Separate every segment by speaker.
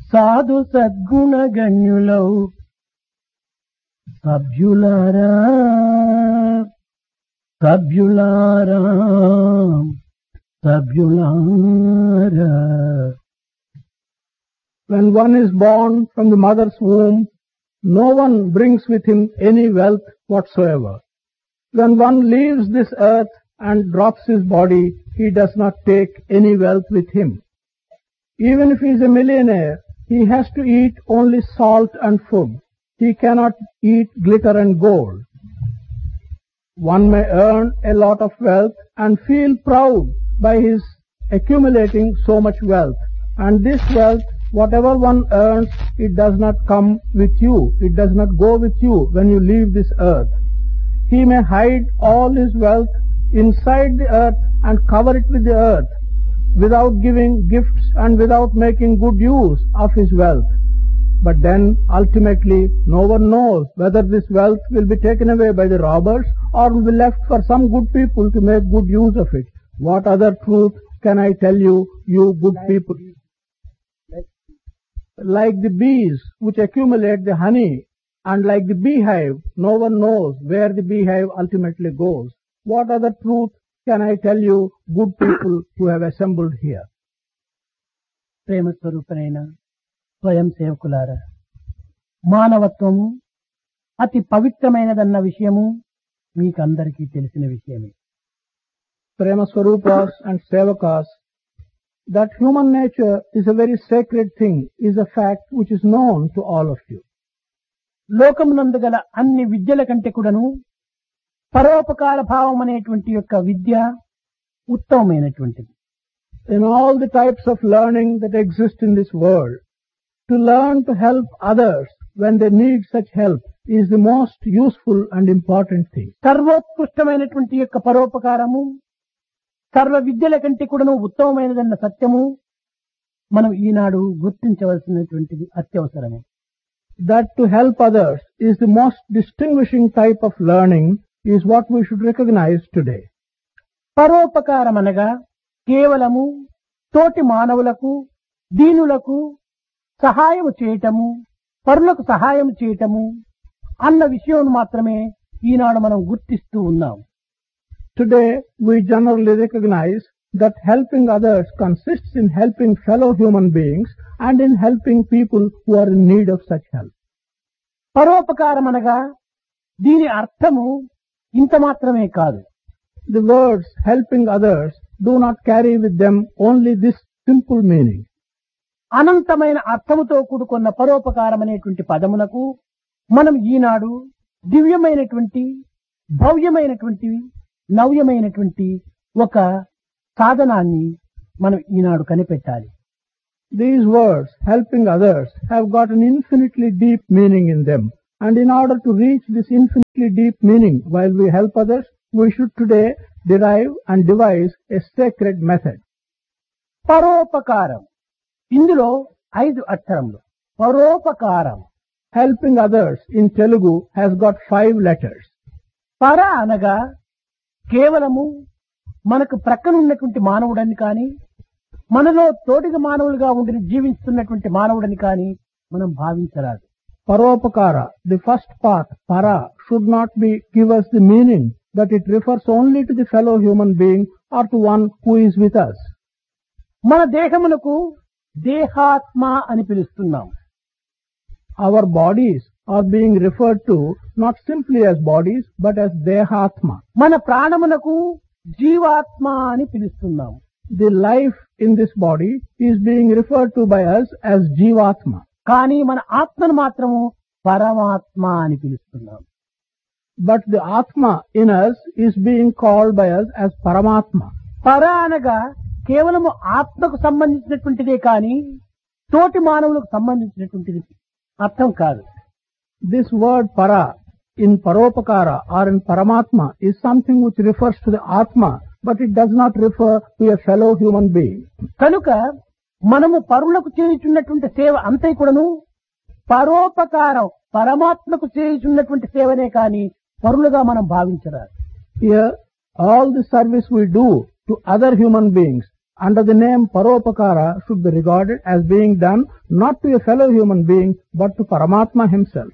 Speaker 1: సాధు సద్గుణ గణ్యులౌ సభ్యులారా సభ్యులారా సభ్యులారా.
Speaker 2: When one is born from the mother's womb, no one brings with him any wealth whatsoever. When one leaves this earth and drops his body, he does not take any wealth with him. Even if he is a millionaire, he has to eat only salt and food. He cannot eat glitter and gold. One may earn a lot of wealth and feel proud by his accumulating so much wealth. And this wealth, whatever one earns, it does not come with you. It does not go with you when you leave this earth. He may hide all his wealth inside the earth and cover it with the earth without giving gifts and without making good use of his wealth. But then ultimately no one knows whether this wealth will be taken away by the robbers or will be left for some good people to make good use of it. What other truth can I tell you, you good people? Like the bees which accumulate the honey, and like the beehive, no one knows where the beehive ultimately goes. What other truth can I tell you, good people who have assembled here?
Speaker 1: ప్రేమ స్వరూపనైన స్వయం సేవకులారా, మానవత్వము అతి పవిత్రమైనదన్న విషయము మీకందరికీ తెలిసిన విషయమే.
Speaker 2: Prema Swarupas and Sevakas, that human nature is a very sacred thing, is a fact which is known to all of you.
Speaker 1: లోకమునందు గల అన్ని విద్యల కంటే కూడాను పరోపకార భావం అనేటువంటి యొక్క విద్య ఉత్తమమైనటువంటిది.
Speaker 2: In all the types of learning that exist in this world, to learn to help others when they need such help is the most useful and important thing.
Speaker 1: సర్వోత్కృష్టమైనటువంటి యొక్క పరోపకారము సర్వ విద్యల కంటే కూడాను ఉత్తమమైనదన్న సత్యము మనం ఈనాడు గుర్తించవలసినటువంటిది అత్యవసరము.
Speaker 2: That to help others is the most distinguishing type of learning is what we should recognize today.
Speaker 1: పరోపకారం అనగా కేవలము తోటి మానవులకు దీనులకు సహాయము చేయటము, పరులకు సహాయం చేయటము అన్న విషయం మాత్రమే ఈనాడు మనం గుర్తిస్తూ ఉన్నాం.
Speaker 2: Today we generally recognize that helping others consists in helping fellow human beings and in helping people who are in need of such help.
Speaker 1: పరోపకారం అనగా దీని అర్థము ఇంత మాత్రమే కాదు.
Speaker 2: The words helping others do not carry with them only this simple meaning.
Speaker 1: అనంతమైన అర్థముతో కూడుకున్న పరోపకారం అనేటువంటి పదమునకు మనం ఈనాడు దివ్యమైనటువంటి భవ్యమైనటువంటి నవ్యమైనటువంటి ఒక సాధనాన్ని మనం ఈనాడు కనిపెట్టాలి.
Speaker 2: These words, helping others, have got an infinitely deep meaning in them. And in order to reach this infinitely deep meaning while we help others, we should today derive and devise a sacred method.
Speaker 1: పరోపకారం, ఇందులో 5 అక్షరములు. పరోపకారం,
Speaker 2: helping others in Telugu has got 5 letters.
Speaker 1: పర అనగా కేవలము మనకు ప్రక్కన ఉన్నటువంటి మానవుడని కానీ మనలో తోటిగా మానవులుగా ఉండి జీవిస్తున్నటువంటి మానవుడని కానీ మనం భావించరాదు.
Speaker 2: Paropakara, the first part, para, should not give us the meaning that it refers only to the fellow human being or to one who is with us.
Speaker 1: మన దేహమునకు దేహాత్మ అని పిలుస్తున్నాం.
Speaker 2: Our bodies are being referred to not simply as bodies but as dehatma.
Speaker 1: మన ప్రాణమునకు జీవాత్మ అని పిలుస్తున్నాం.
Speaker 2: The life in this body is being referred to by us as jivatma.
Speaker 1: కానీ మన ఆత్మను మాత్రము పరమాత్మ అని పిలుస్తున్నాం.
Speaker 2: But the atma in us is being called by us as paramatma.
Speaker 1: పర అనగా కేవలము ఆత్మకు సంబంధించినటువంటిదే కానీ తోటి మానవులకు సంబంధించినటువంటిది అర్థం కాదు.
Speaker 2: This word para in paropakara or in paramatma is something which refers to the atma, but it does not refer to a fellow human being.
Speaker 1: కనుక మనము పరులకు చేయుచున్నటువంటి సేవ అంతే కూడాను పరోపకారం పరమాత్మకు చేయుచున్నటువంటి సేవనే కానీ పరులుగా మనం భావించరాదు.
Speaker 2: Here all the service we do to other human beings under the name Paropakara should be regarded as being done not to a fellow human being but to Paramatma himself.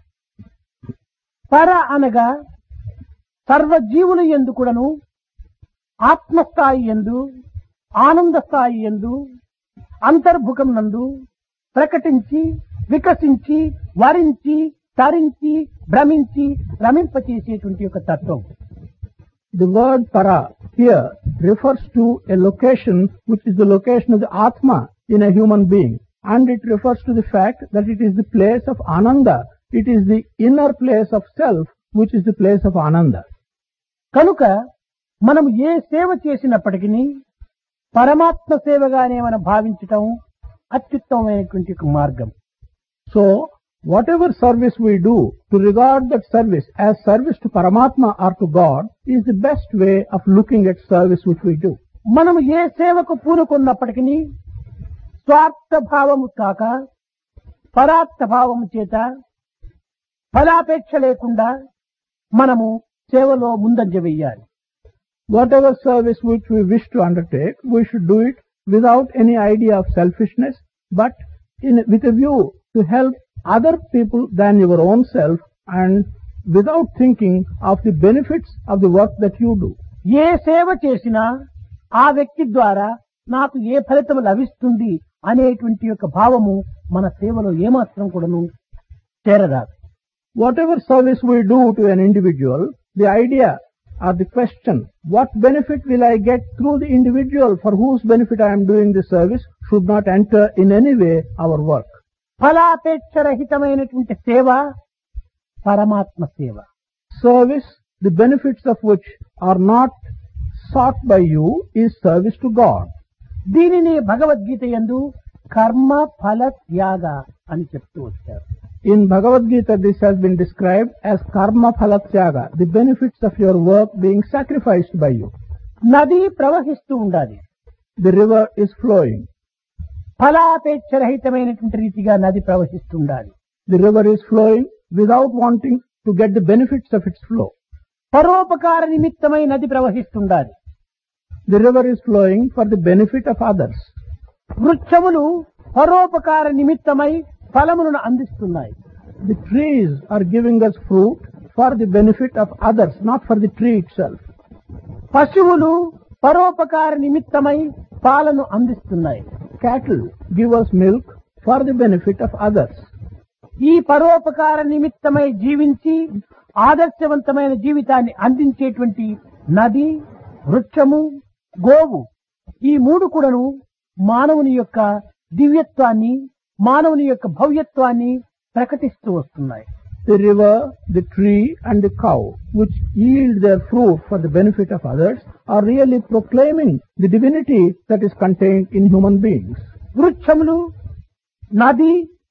Speaker 1: పర అనగా సర్వజీవుల యందు కూడాను ఆత్మస్థాయి యందు ఆనంద స్థాయి యందు అంతర్భుకం నందు ప్రకటించి వికసించి వరించి తరించి భ్రమించి రమింపచేసేటువంటి ఒక తత్వం.
Speaker 2: The word para here refers to a location which is the location of the Atma in a human being, and it refers to the fact that it is the place of Ananda. It is the inner place of self which is the place of Ananda.
Speaker 1: కనుక మనం ఏ సేవ చేసినప్పటికీ పరమాత్మ సేవగానే మనం భావించటం అత్యుత్తమమైనటువంటి ఒక మార్గం.
Speaker 2: So, whatever service we do, to regard that service as service to Paramatma or to God is the best way of looking at service which we do.
Speaker 1: మనం ఏ సేవకు పూనుకున్నప్పటికీ స్వార్థ భావము కాక పరార్థ భావము చేత ఫలాపేక్ష లేకుండా మనము సేవలో ముందంజ వెయ్యాలి.
Speaker 2: Whatever service which we wish to undertake, we should do it without any idea of selfishness, but with a view to help other people than your own self and without thinking of the benefits of the work that you do.
Speaker 1: ఏ సేవ చేసినా ఆ వ్యక్తి ద్వారా నాకు ఏ ఫలితం లభిస్తుంది అనేటువంటి యొక్క భావము మన సేవలో ఏమాత్రం కూడాను చేరరాదు.
Speaker 2: Whatever service we do to an individual, the idea or the question, what benefit will I get through the individual for whose benefit I am doing this service, should not enter in any way our work.
Speaker 1: ఫలాపేక్ష రహితమైనటువంటి సేవ పరమాత్మ సేవ.
Speaker 2: Service, the benefits of which are not sought by you, is service to God.
Speaker 1: దీనిని భగవద్గీత యందు కర్మ ఫల త్యాగ అని చెప్తూ వచ్చారు.
Speaker 2: In Bhagavad Gita, this has been described as karma phala tyaga, the benefits of your work being sacrificed by you.
Speaker 1: నది ప్రవహిస్తూ ఉండాలి.
Speaker 2: The river is flowing.
Speaker 1: ఫలాపేక్ష రహితమైనటువంటి రీతిగా నది ప్రవహిస్తూ ఉండాలి.
Speaker 2: The river is flowing without wanting to get the benefits of its flow.
Speaker 1: పరోపకార నిమిత్తమై నది ప్రవహిస్తుండాలి.
Speaker 2: The river is flowing for the benefit of others.
Speaker 1: వృక్షములు పరోపకార నిమిత్తమై ఫలములను అందిస్తున్నాయి.
Speaker 2: The trees are giving us fruit for the benefit of others, not for the tree itself.
Speaker 1: పశువులు పరోపకార నిమిత్తమై పాలను అందిస్తున్నాయి.
Speaker 2: Cattle give us milk for the benefit of others.
Speaker 1: ఈ పరోపకార నిమిత్తమై జీవించి ఆదర్శవంతమైన జీవితాన్ని అందించేటువంటి నది, వృక్షము, గోవు ఈ మూడు కూడాను మానవుని యొక్క దివ్యత్వాన్ని, మానవుని యొక్క భవ్యత్వాన్ని ప్రకటిస్తూ వస్తున్నాయి.
Speaker 2: The river, the tree and the cow, which yield their fruit for the benefit of others, are really proclaiming the divinity that is contained in human beings.
Speaker 1: వృక్షములు, నది,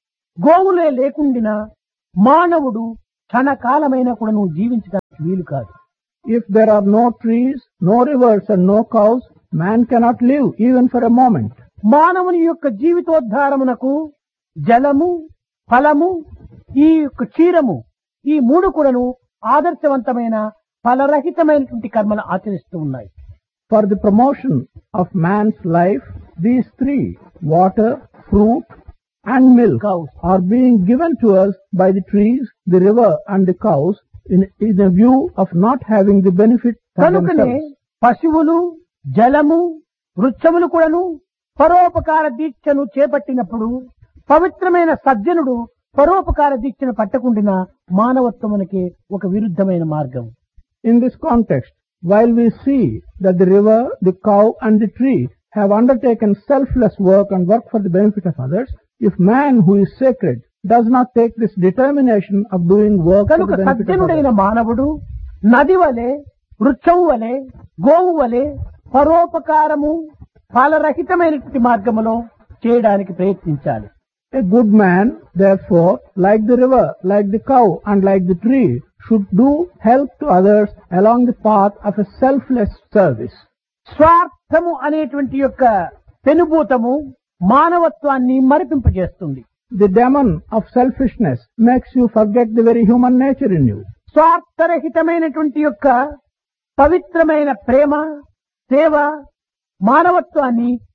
Speaker 1: గోవులే లేకుండినా మానవుడు క్షణకాలమైన కూడాను జీవించడానికి వీలు కాదు.
Speaker 2: If there are no trees, no rivers and no cows, man cannot live even for a moment.
Speaker 1: మానవుని యొక్క జీవితోద్ధారమునకు జలము, ఫలము, ఈ యొక్క క్షీరము ఈ మూడు కూడాను ఆదర్శవంతమైన ఫలరహితమైనటువంటి కర్మను ఆచరిస్తూ ఉన్నాయి.
Speaker 2: For the promotion of man's life, these three, water, fruit and milk, are being given to us by the trees, the river and the cows in a view of not having the benefit for
Speaker 1: కనుకనే
Speaker 2: themselves.
Speaker 1: పశువులు, జలము, వృక్షములు కూడాను పరోపకార దీక్షను చేపట్టినప్పుడు పవిత్రమైన సజ్జనుడు పరోపకార దీక్షను పట్టకుండిన మానవత్వమునికి ఒక విరుద్ధమైన మార్గం.
Speaker 2: In this context, while we see that the river, the cow and the tree have undertaken selfless work and work for the benefit of others, if man who is sacred does not take this determination of doing work for
Speaker 1: కనుక
Speaker 2: the benefit of
Speaker 1: సజ్జనుడైన
Speaker 2: others,
Speaker 1: మానవుడు నది వలె, వృక్షము వలె, గోవు వలె పరోపకారము ఫలరహితమైనటువంటి మార్గములో చేయడానికి ప్రయత్నించాలి.
Speaker 2: a good man, therefore, like the river, like the cow and like the tree, should do help to others along the path of a selfless service.
Speaker 1: స్వార్థము అనేటువంటి యొక్క పెనుభూతము మానవత్వాన్ని మరిపింపజేస్తుంది.
Speaker 2: The demon of selfishness makes you forget the very human nature in you.
Speaker 1: స్వార్థరహితమైనటువంటి యొక్క పవిత్రమైన ప్రేమ, సేవ మానవత్వాన్ని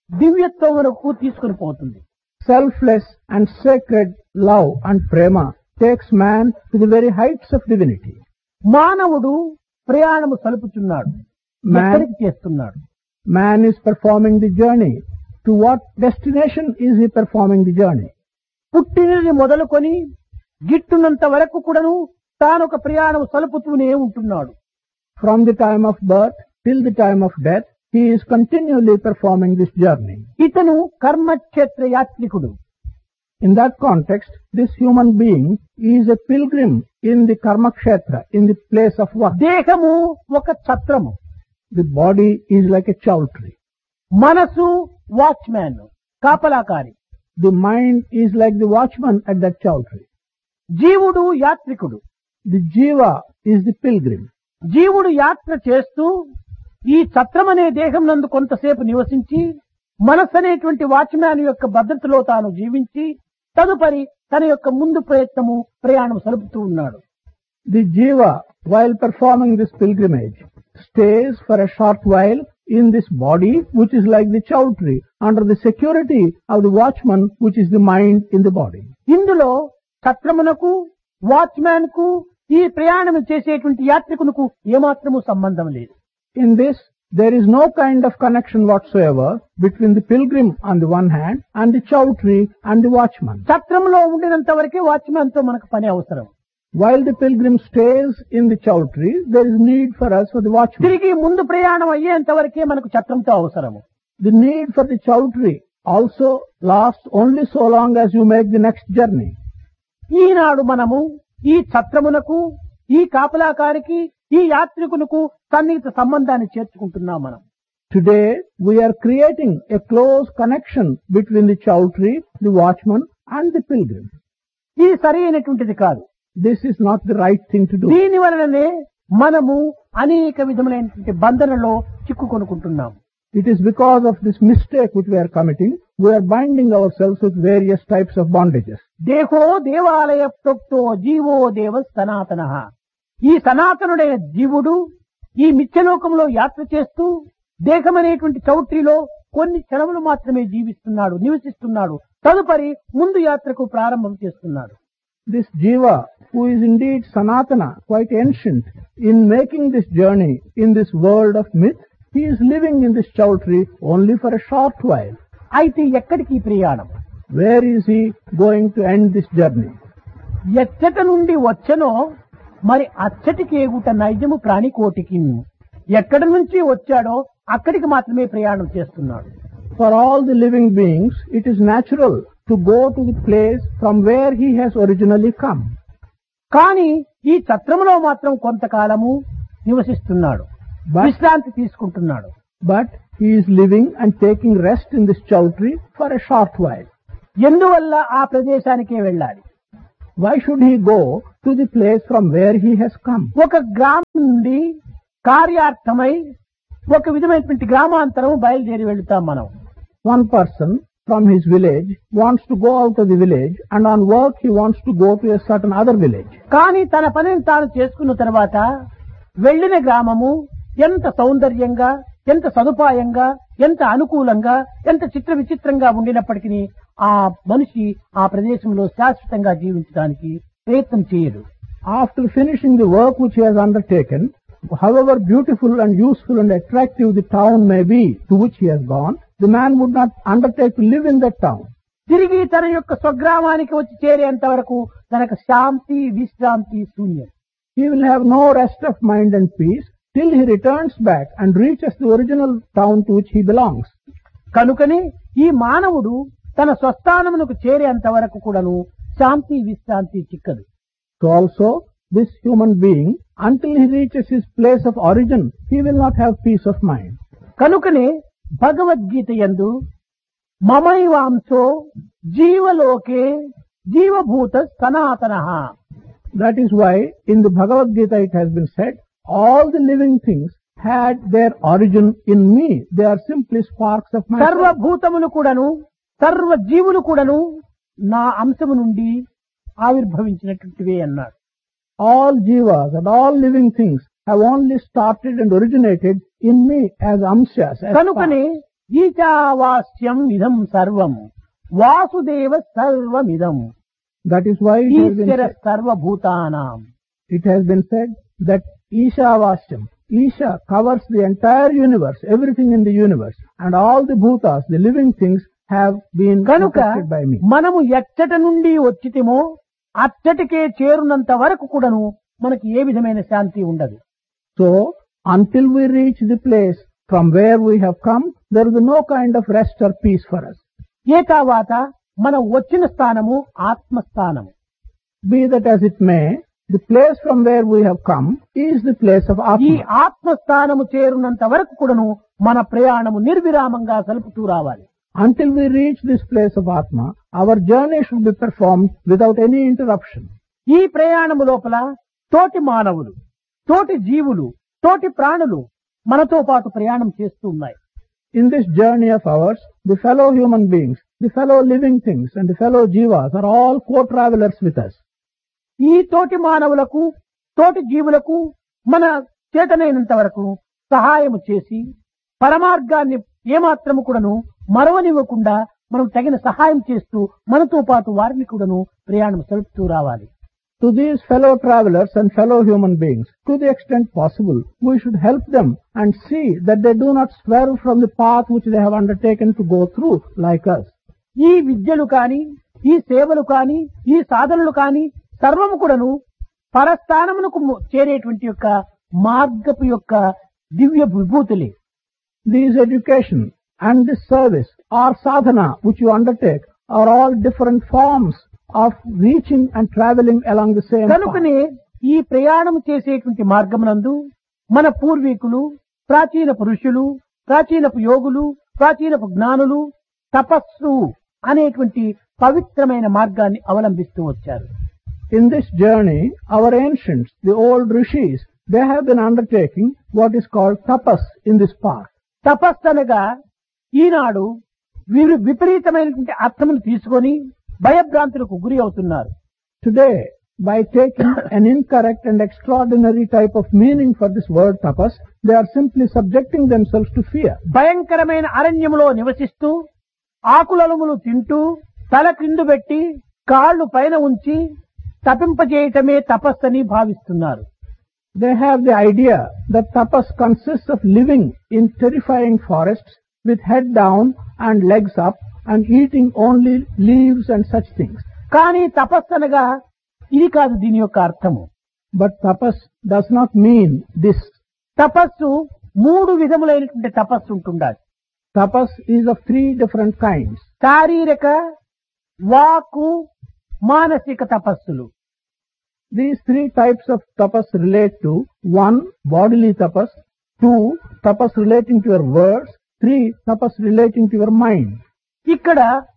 Speaker 1: దివ్యత్వమునకు తీసుకుని పోతుంది.
Speaker 2: Selfless and sacred love and prema takes man to the very heights of divinity.
Speaker 1: మానవుడు ప్రయాణము సలుపుచున్నాడు. ఎక్కడికి చేస్తున్నాడు?
Speaker 2: Man is performing the journey. To what destination is he performing the journey?
Speaker 1: పుట్టినది మొదలుకొని గిట్టునంత వరకు కూడాను తాను ఒక ప్రయాణం సలుపుతూనే ఉంటున్నాడు.
Speaker 2: From the time of birth till the time of death, he is continually performing this journey.
Speaker 1: ఇతను కర్మక్షేత్ర యాత్రికుడు.
Speaker 2: In that context, this human being is a pilgrim in the karma kshetra, in the place of work.
Speaker 1: దేహము ఒక ఛత్రము.
Speaker 2: The body is like a chowtry.
Speaker 1: మనసు watchman, కాపలాకారి.
Speaker 2: The mind is like the watchman at that chowtry.
Speaker 1: జీవుడు యాత్రికుడు.
Speaker 2: The jiva is the pilgrim.
Speaker 1: జీవుడు యాత్ర చేస్తూ ఈ ఛత్రం అనే దేహం నందు కొంతసేపు నివసించి మనస్సు అనేటువంటి వాచ్మ్యాన్ యొక్క భద్రతలో తాను జీవించి తదుపరి తన యొక్క ముందు ప్రయాణం సలుపుతూ ఉన్నాడు.
Speaker 2: The jiva, while performing this pilgrimage, stays for a short while in this body, which is like the chowtry, under the security of the watchman, which is the mind in the body.
Speaker 1: ఇందులో ఛత్రమునకు watchman కు ఈ ప్రయాణం చేసేటువంటి యాత్రికునకు ఏమాత్రము సంబంధం లేదు.
Speaker 2: In this, there is no kind of connection whatsoever between the pilgrim on the one hand and the chowtry and the watchman.
Speaker 1: ఛత్రంలో ఉండినంత వరకే watchman తో మనకు పని అవసరం.
Speaker 2: While the pilgrim stays in the chowtry, there is need for us for the watchman.
Speaker 1: తిరిగి ముందు ప్రయాణం అయ్యేంత వరకే మనకు ఛత్రంతో అవసరము.
Speaker 2: The need for the chowtry also lasts only so long as you make the next journey.
Speaker 1: ఈనాడు మనము ఈ ఛత్రమునకు, ఈ కాపలాకారికి, ఈ యాత్రికునకు సన్నిహిత సంబంధాన్ని చేర్చుకుంటున్నాం మనం.
Speaker 2: Today, we are creating a close connection between the chowtry, the watchman and the pilgrim.
Speaker 1: ఇది సరి అయినటువంటిది కాదు.
Speaker 2: This is not the right thing to do.
Speaker 1: దీని వలననే మనము అనేక విధములైనటువంటి బంధనలో చిక్కుకొనుకుంటున్నాం.
Speaker 2: It is because of this mistake which we are committing, we are binding ourselves with various types of bondages.
Speaker 1: దేహో దేవాలయ ప్రోక్తో GO దేవ సనాతనః. ఈ సనాతనుడైన జీవుడు ఈ మిథ్యలోకంలో యాత్ర చేస్తూ దేహం అనేటువంటి చౌట్రీలో కొన్ని క్షణములు మాత్రమే జీవిస్తున్నాడు, నివసిస్తున్నాడు. తదుపరి ముందు యాత్రకు ప్రారంభం చేస్తున్నాడు.
Speaker 2: This jiva, who is indeed sanatana, quite ancient, in making this journey in this world of myth, he is living in this chowtry only for a short while.
Speaker 1: అయితే ఎక్కడికి ఈ ప్రయాణం?
Speaker 2: Where is he going to end this journey?
Speaker 1: ఎచ్చట నుండి వచ్చనో మరి అచ్చటికి ఎగుట నైజము ప్రాణికోటికి. ఎక్కడి నుంచి వచ్చాడో అక్కడికి మాత్రమే ప్రయాణం చేస్తున్నాడు.
Speaker 2: For all the living beings, it is natural to go to the place from where he has originally come.
Speaker 1: కానీ ఈ ఛత్రములో మాత్రం కొంతకాలము నివసిస్తున్నాడు, విశ్రాంతి తీసుకుంటున్నాడు.
Speaker 2: But he is living and taking rest in this chowtry for a short while.
Speaker 1: ఎందువల్ల ఆ ప్రదేశానికే వెళ్ళాలి?
Speaker 2: Why should he go to the place from where he has come?
Speaker 1: ఒక గ్రామం నుండి కార్యార్థమై ఒక విధమైనటువంటి గ్రామాంతరం బయలుదేరి వెళ్తాం మనం.
Speaker 2: One person from his village wants to go out of the village, and on work he wants to go to a certain other village.
Speaker 1: కానీ తన పనిని తాను చేసుకున్న తర్వాత వెళ్లిన గ్రామము ఎంత సౌందర్యంగా, ఎంత సదుపాయంగా, ఎంత అనుకూలంగా, ఎంత చిత్ర విచిత్రంగా ఉండినప్పటికీ ఆ మనిషి ఆ ప్రదేశంలో శాశ్వతంగా జీవించడానికి ప్రయత్నం చేయడు.
Speaker 2: After finishing the work which he has undertaken, however beautiful and useful and attractive the town may be to which he has gone, the man would not undertake to live in that town.
Speaker 1: తిరిగి తన యొక్క స్వగ్రామానికి వచ్చి చేరేంత వరకు తనకు శాంతి, విశ్రాంతి శూన్యం.
Speaker 2: He will have no rest of mind and peace till he returns back and reaches the original town to which he belongs.
Speaker 1: కనుకనే ఈ మానవుడు తన స్వస్థానమునకు చేరేంత వరకు కూడాను శాంతి, విశ్రాంతి చిక్కదు.
Speaker 2: So also, this human being, until he reaches his place of origin, he will not have peace of mind.
Speaker 1: కనుకనే భగవద్గీత యందు మమైవాంశో జీవలోకే జీవభూత సనాతనః.
Speaker 2: That is why in the Bhagavad Gita it has been said, all the living things had their origin in me. They are simply sparks of my soul.
Speaker 1: సర్వభూతములు కూడాను, సర్వ జీవులు కూడాను నా అంశము నుండి ఆవిర్భవించినటువంటివే అన్నాడు.
Speaker 2: All jivas and all living things have only started and originated in me as amshas. As
Speaker 1: కనుకనే ఈశావాస్యం ఇదం సర్వం వాసుదేవ సర్వమిదం
Speaker 2: That is why
Speaker 1: ఈశ్వర సర్వభూతానాం.
Speaker 2: it has been said that Ishavashyam, Isha covers the entire universe, everything in the universe, and all the bhutas, the living things, have been
Speaker 1: కనుక
Speaker 2: protected by me.
Speaker 1: మనము ఎచ్చట నుండి వచ్చితేమో అచ్చటికే చేరునంత వరకు కూడాను మనకి ఏ విధమైన శాంతి ఉండదు.
Speaker 2: So, until we reach the place from where we have come, there is no kind of rest or peace for us.
Speaker 1: ఏ తర్వాత మనం వచ్చిన స్థానము ఆత్మస్థానము.
Speaker 2: Be that as it may, the place from where we have come is the place of
Speaker 1: ఈ
Speaker 2: Atma.
Speaker 1: ఆత్మస్థానము చేరునంత వరకు కూడాను మన ప్రయాణము నిర్విరామంగా సలుపుతూ రావాలి.
Speaker 2: Until we reach this place of Atma, our journey should be performed without any interruption.
Speaker 1: ఈ ప్రయాణము లోపల తోటి మానవులు, తోటి జీవులు, తోటి ప్రాణులు మనతో పాటు ప్రయాణం చేస్తూ ఉన్నాయి.
Speaker 2: In this journey of ours, the fellow human beings, the fellow living things, and the fellow jivas are all co-travelers with us.
Speaker 1: ఈ తోటి మానవులకు, తోటి జీవులకు మన చేతనైనంత వరకు సహాయము చేసి పరమార్గాన్ని ఏమాత్రము కూడాను మరవనివ్వకుండా మనం తగిన సహాయం చేస్తూ మనతో పాటు వారిని కూడాను ప్రయాణం సలుపుతూ రావాలి.
Speaker 2: To these fellow travelers and fellow human beings, to the extent possible, we should help them and see that they do not swerve from the path which they have undertaken to go through like us.
Speaker 1: ఈ విద్యలు కాని, ఈ సేవలు కాని, ఈ సాధనలు కాని సర్వము కూడాను పరస్థానమునకు చేరేటువంటి యొక్క మార్గపు యొక్క దివ్య విభూతులే.
Speaker 2: These education and this service or sadhana which you undertake are all different forms of reaching and traveling along the same path.
Speaker 1: కనుకనే ఈ ప్రయాణం చేసేటువంటి మార్గమునందు మన పూర్వీకులు, ప్రాచీన పురుషులు, ప్రాచీనపు యోగులు, ప్రాచీనపు జ్ఞానులు తపస్సు అనేటువంటి పవిత్రమైన మార్గాన్ని అవలంబిస్తూ వచ్చారు.
Speaker 2: In this journey, our ancients, the old rishis, they have been undertaking what is called tapas in this path.
Speaker 1: తపస్సు అనగా ఈనాడు వీరు విపరీతమైనటువంటి అర్థమును తీసుకొని భయభ్రాంతులకు గురి అవుతున్నారు.
Speaker 2: Today, by taking an incorrect and extraordinary type of meaning for this word tapas, they are simply subjecting themselves to fear.
Speaker 1: భయంకరమైన అరణ్యములో నివసిస్తూ ఆకులములు తింటూ తల క్రిందు పెట్టి కాళ్ళు పైన ఉంచి తపింపజేయటమే తపస్సని భావిస్తున్నారు.
Speaker 2: They have the idea that tapas consists of living in terrifying forests with head down and legs up and eating only leaves and such things.
Speaker 1: కానీ తపస్సు అనగా ఇది కాదు దీని యొక్క అర్థము.
Speaker 2: But tapas does not mean this.
Speaker 1: తపస్సు మూడు విధములైనటువంటి తపస్సు ఉంటుండాలి.
Speaker 2: Tapas is of three different kinds.
Speaker 1: శారీరక, వాక్కు, మానసిక తపస్సులు.
Speaker 2: These three types of tapas relate to 1. Bodily tapas, 2. Tapas relating to your words, 3. Tapas relating to your mind.
Speaker 1: ఇక్కడ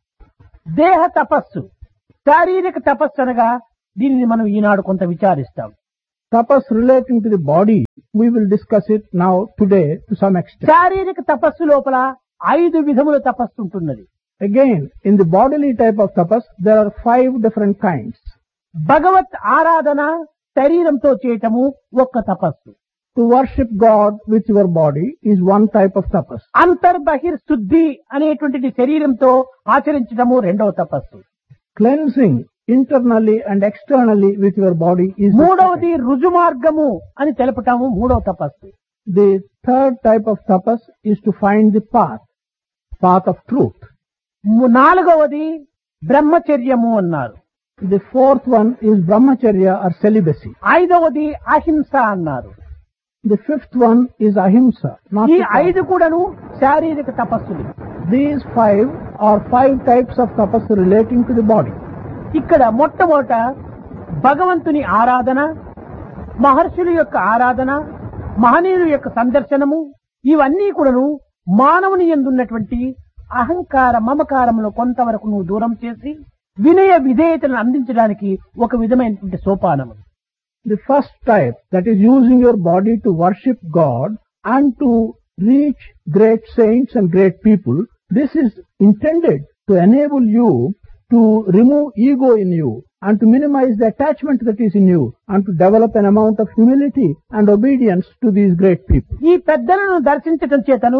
Speaker 1: దేహ తపస్సు, శారీరక తపస్సు అనగా దీనిని మనం ఈనాడు కొంత విచారిస్తాం.
Speaker 2: Tapas relating to the body, we will discuss it now today to some extent.
Speaker 1: శారీరక తపస్సు లోపల 5 విధముల తపస్సు ఉంటున్నది.
Speaker 2: Again, in the bodily type of tapas, there are 5 different kinds.
Speaker 1: భగవత్ ఆరాధన శరీరంతో చేయటము ఒక్క తపస్సు.
Speaker 2: To worship God with your body is one type of tapas.
Speaker 1: అంతర్బహిర్ శుద్ధి అనేటువంటిది శరీరంతో ఆచరించటము రెండవ తపస్సు.
Speaker 2: Cleansing internally and externally with your body is the
Speaker 1: మూడవది
Speaker 2: second.
Speaker 1: రుజు మార్గము అని తెలపటము మూడవ తపస్సు.
Speaker 2: The third type of tapas is to find the path of truth.
Speaker 1: నాలుగవది బ్రహ్మచర్యము అన్నారు.
Speaker 2: The fourth one is brahmacharya or celibacy.
Speaker 1: ఐదవది అహింస అన్నారు.
Speaker 2: The fifth one is ahimsa. Not
Speaker 1: ఈ
Speaker 2: to kill.
Speaker 1: 5 కూడాను శారీరక తపస్సులు.
Speaker 2: These 5 are 5 types of tapas relating to the body.
Speaker 1: ఇక్కడ మొట్టమొదట భగవంతుని ఆరాధన, మహర్షుల యొక్క ఆరాధన, మహనీయుల యొక్క సందర్శనము, ఇవన్నీ కూడాను మానవుని యందున్నటువంటి అహంకార మమకారమును కొంతవరకు నువ్వు దూరం చేసి వినయ విధేయతలను అందించడానికి ఒక విధమైనటువంటి సోపానము.
Speaker 2: The first type, that is using your body to worship God and to reach great saints and great people, this is intended to enable you to remove ego in you and to minimize the attachment that is in you and to develop an amount of humility and obedience to these great people.
Speaker 1: ఈ పెద్దలను దర్శించటం చేతను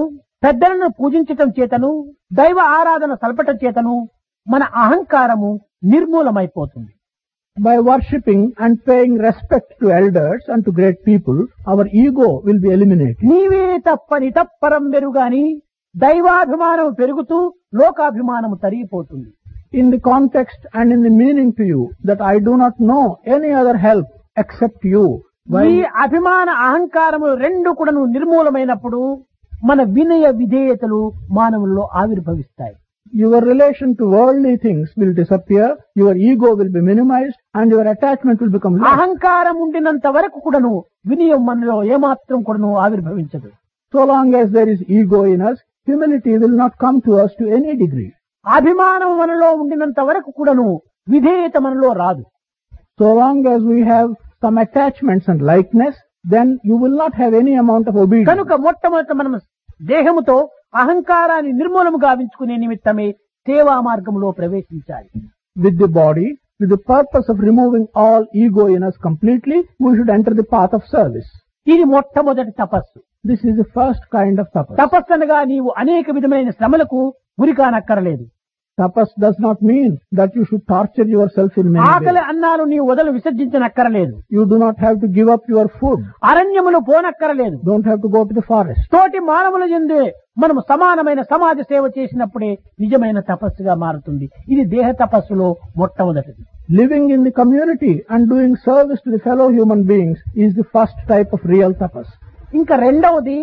Speaker 1: పెద్దలను పూజించటం చేతను, దైవ ఆరాధన సల్పటం చేతను మన అహంకారము నిర్మూలమైపోతుంది.
Speaker 2: By worshipping and paying respect to elders and to great people, our ego will be eliminated.
Speaker 1: నీవే తప్ప నితప్పరం వెరుగాని దైవాభిమానం పెరుగుతూ లోకాభిమానము తరిగిపోతుంది.
Speaker 2: In the context and in the meaning to you that I do not know any other help except you.
Speaker 1: ఈ అభిమాన అహంకారములు రెండు కూడాను నిర్మూలమైనప్పుడు మన వినయ విధేయతలు మానవుల్లో ఆవిర్భవిస్తాయి.
Speaker 2: Your relation to worldly things will disappear, your ego will be minimized, and your attachment will become less.
Speaker 1: అహంకారం ఉండినంత వరకు కూడాను వినయం మనలో ఏమాత్రం కూడాను ఆవిర్భవించదు.
Speaker 2: So long as there is ego in us, humility will not come to us to any degree.
Speaker 1: అభిమానం మనలో ఉండినంత వరకు కూడాను విధేయత మనలో రాదు.
Speaker 2: So long as we have some attachments and likeness, then you will not have any amount of obedience.
Speaker 1: కనుక మొట్టమొదట మనం దేహముతో అహంకారాన్ని నిర్మూలము గావించుకునే నిమిత్తమే సేవా మార్గంలో ప్రవేశించాలి.
Speaker 2: With the body, with the purpose of removing all ego in us completely, we should enter the path of service.
Speaker 1: ఇది మొట్టమొదటి తపస్సు.
Speaker 2: This is the first kind of tapas.
Speaker 1: తపస్సు అనగా నీవు అనేక విధమైన శ్రమలకు గురి కానక్కరలేదు.
Speaker 2: Tapas does not mean that you should torture yourself in many
Speaker 1: ఆకలి
Speaker 2: ways.
Speaker 1: అన్నాలు నీవు వదలు విసర్జించనక్కరలేదు.
Speaker 2: You do not have to give up your food.
Speaker 1: అరణ్యములు పోనక్కరలేదు.
Speaker 2: Don't have to go to the forest.
Speaker 1: తోటి మానవుల యందే మనము సమానమైన సమాజ సేవ చేసినప్పుడే నిజమైన తపస్సుగా మారుతుంది. ఇది దేహ తపస్సులో మొట్టమొదటిది.
Speaker 2: Living in the community and doing service to the fellow human beings is the first type of real tapas.
Speaker 1: ఇంకా రెండవది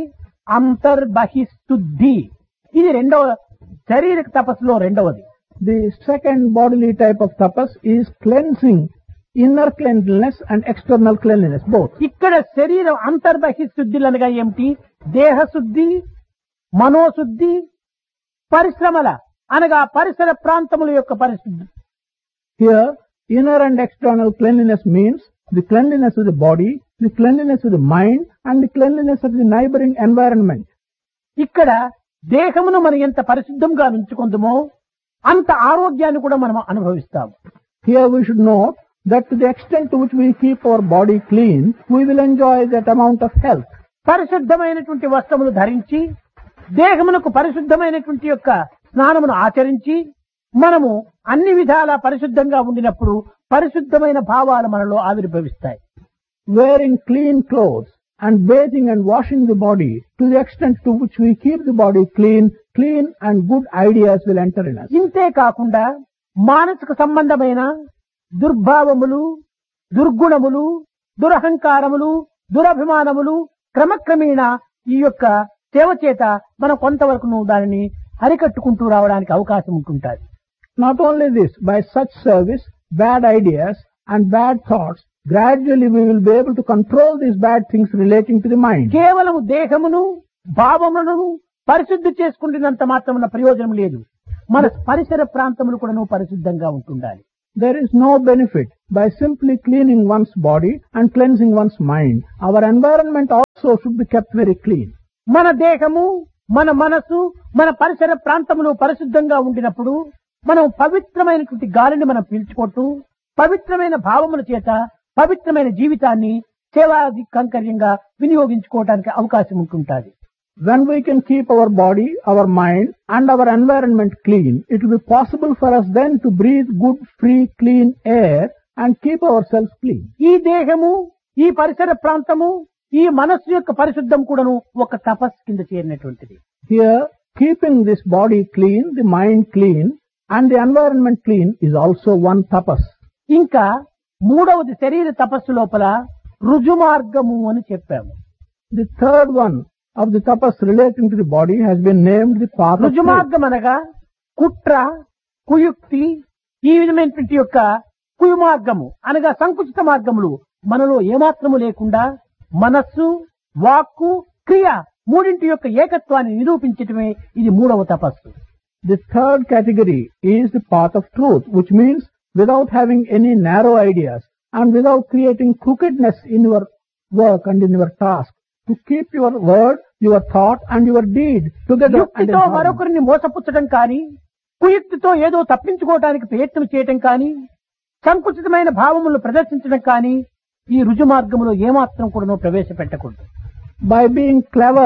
Speaker 1: అంతర్బహిశుద్ధి. ఇది రెండవ శారీరక తపస్సులో రెండవది.
Speaker 2: The second bodily type of tapas is cleansing, inner cleanliness and external cleanliness, both.
Speaker 1: ఇక్కడ శరీరం అంతర్బహిశుద్ధులు అనగా ఏమిటి? దేహశుద్ధి, మనోశుద్ధి, పరిశ్రమల అనగా పరిసర ప్రాంతముల యొక్క పరిశుద్ధి.
Speaker 2: Here, inner and external cleanliness means the cleanliness of the body, the cleanliness of the mind and the cleanliness of the neighboring environment.
Speaker 1: ఇక్కడ దేహమును మనం ఎంత పరిశుద్ధంగా ఉంచుకుందామో అంత ఆరోగ్యాన్ని కూడా మనం అనుభవిస్తాము.
Speaker 2: Here we should note that to the extent to which we keep our body clean, we will enjoy that amount of health.
Speaker 1: పరిశుద్ధమైనటువంటి వస్త్రములు ధరించి దేహమునకు పరిశుద్ధమైనటువంటి యొక్క స్నానమును ఆచరించి మనము అన్ని విధాలా పరిశుద్ధంగా ఉండినప్పుడు పరిశుద్ధమైన భావాలు మనలో ఆవిర్భవిస్తాయి.
Speaker 2: Wearing clean clothes and bathing and washing the body, to the extent to which we keep the body clean and good ideas will enter in us.
Speaker 1: ఇంతే కాకుండా మానసిక సంబంధమైన దుర్భావములు, దుర్గుణములు, దురహంకారములు, దురభిమానములు క్రమక్రమేణా ఈ యొక్క సేవ చేత మనం కొంతవరకు దానిని అరికట్టుకుంటూ రావడానికి అవకాశం ఉంటుంటుంది.
Speaker 2: Not only this, by such service, bad ideas and bad thoughts, gradually we will be able to control these bad things relating to the mind.
Speaker 1: కేవలం దేహమును భావములను పరిశుద్ధి చేసుకుంటున్నంత మాత్రమున ప్రయోజనం లేదు. మన పరిసర ప్రాంతములు కూడా పరిశుద్ధంగా ఉంటుండాలి.
Speaker 2: There is no benefit by simply cleaning one's body and cleansing one's mind. Our environment also should be kept very clean.
Speaker 1: మన దేహము, మన మనసు, మన పరిసర ప్రాంతములు పరిశుద్ధంగా ఉండినప్పుడు మనం పవిత్రమైనటువంటి గాలిని మనం పీల్చుకుంటూ పవిత్రమైన భావముల చేత పవిత్రమైన జీవితాన్ని సేవాది కంకర్యంగా వినియోగించుకోవడానికి అవకాశం ఉంటుంటుంది.
Speaker 2: When we can keep our body, our mind and our environment clean, it will be possible for us then to breathe good, free, clean air and keep ourselves clean.
Speaker 1: ఈ దేహము, ఈ పరిసర ప్రాంతము, ఈ మనస్సు యొక్క పరిశుద్ధం కూడాను ఒక తపస్సు కింద చేరినటువంటిది.
Speaker 2: Here, keeping this body clean, the mind clean and the environment clean is also one tapas.
Speaker 1: ఇంకా మూడవది శరీర తపస్సు లోపల రుజుమార్గము అని చెప్పాము.
Speaker 2: The third one of the tapas relating to the body has been named the path of truth.
Speaker 1: రుజుమార్గం అనగా కుట్ర, కుయుక్తి, ఈ విధమైనటువంటి యొక్క కుయుమార్గము అనగా సంకుచిత మార్గములు మనలో ఏమాత్రము లేకుండా మనస్సు, వాక్కు, క్రియ మూడింటి యొక్క ఏకత్వాన్ని నిరూపించటమే ఇది మూడవ తపస్సు.
Speaker 2: The third category is the path of truth, which means without having any narrow ideas and without creating crookedness in your work and in your task, to keep your word, your thought and your deed together.
Speaker 1: యుక్తితో మరొకరిని మోసపుచ్చడం కానీ, కుయుక్తితో ఏదో తప్పించుకోవడానికి ప్రయత్నం చేయటం కానీ, సంకుచితమైన భావములను ప్రదర్శించడం కానీ ఈ రుజు మార్గములో ఏమాత్రం కూడా ప్రవేశపెట్టకూడదు.
Speaker 2: By being clever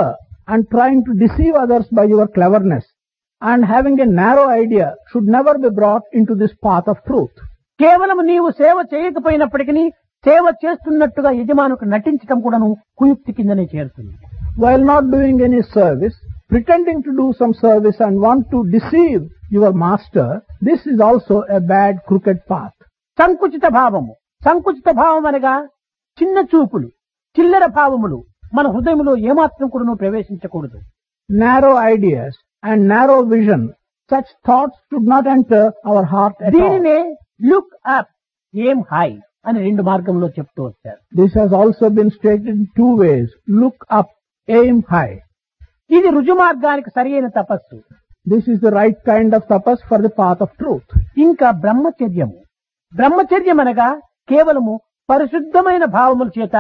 Speaker 2: and trying to deceive others by your cleverness and having a narrow idea should never be brought into this path of truth.
Speaker 1: కేవలం నీవు సేవ చేయకపోయినప్పటికీ సేవ చేస్తున్నట్టుగా యజమానుకు నటించడం కూడాను కుయుక్తి కిందనే చేరుతుంది.
Speaker 2: While not doing any service, pretending to do some service and want to deceive your master, this is also a bad crooked path.
Speaker 1: సంకుచిత భావము. సంకుచిత భావం అనగా చిన్న చూపులు, చిల్లర భావములు మన హృదయంలో ఏమాత్రం కూడాను ప్రవేశించకూడదు.
Speaker 2: Narrow ideas and narrow vision, such thoughts should not enter our heart at all.
Speaker 1: దీనినే లుక్ అప్, ఎయిమ్ హై అని రెండు మార్గంలో చెప్తూ వచ్చారు.
Speaker 2: This has also been stated in two ways. Look up, aim high.
Speaker 1: ఇది రుజు మార్గానికి సరియైన తపస్సు.
Speaker 2: This is the right kind of tapas for the path of truth.
Speaker 1: ఇంకా బ్రహ్మచర్యము. బ్రహ్మచర్యం అనగా కేవలము పరిశుద్ధమైన భావముల చేత,